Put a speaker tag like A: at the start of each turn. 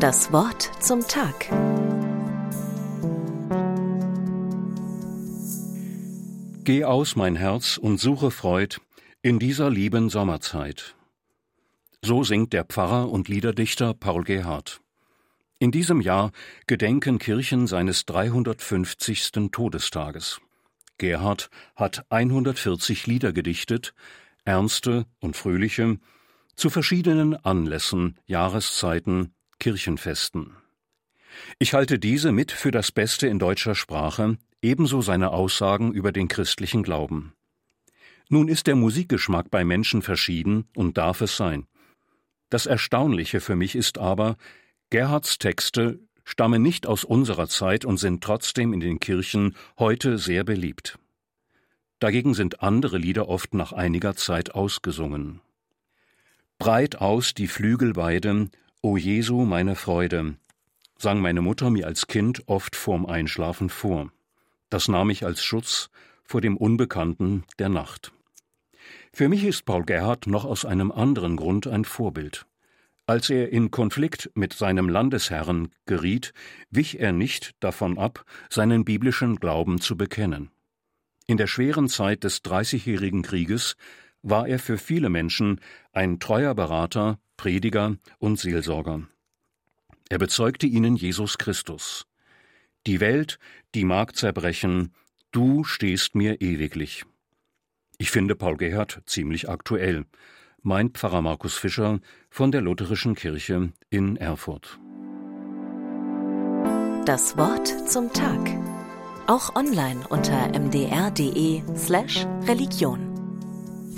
A: Das Wort zum Tag.
B: Geh aus, mein Herz, und suche Freud in dieser lieben Sommerzeit. So singt der Pfarrer und Liederdichter Paul Gerhardt. In diesem Jahr gedenken Kirchen seines 350. Todestages. Gerhardt hat 140 Lieder gedichtet, ernste und fröhliche, zu verschiedenen Anlässen, Jahreszeiten, Kirchenfesten. Ich halte diese mit für das Beste in deutscher Sprache, ebenso seine Aussagen über den christlichen Glauben. Nun ist der Musikgeschmack bei Menschen verschieden und darf es sein. Das Erstaunliche für mich ist aber, Gerhardts Texte stammen nicht aus unserer Zeit und sind trotzdem in den Kirchen heute sehr beliebt. Dagegen sind andere Lieder oft nach einiger Zeit ausgesungen. Breit aus die Flügel beide, o Jesu, meine Freude, sang meine Mutter mir als Kind oft vorm Einschlafen vor. Das nahm ich als Schutz vor dem Unbekannten der Nacht. Für mich ist Paul Gerhardt noch aus einem anderen Grund ein Vorbild. Als er in Konflikt mit seinem Landesherrn geriet, wich er nicht davon ab, seinen biblischen Glauben zu bekennen. In der schweren Zeit des Dreißigjährigen Krieges war er für viele Menschen ein treuer Berater, Prediger und Seelsorger. Er bezeugte ihnen Jesus Christus. Die Welt, die mag zerbrechen, du stehst mir ewiglich. Ich finde Paul Gerhardt ziemlich aktuell, meint Pfarrer Markus Fischer von der Lutherischen Kirche in Erfurt.
A: Das Wort zum Tag. Auch online unter mdr.de/Religion.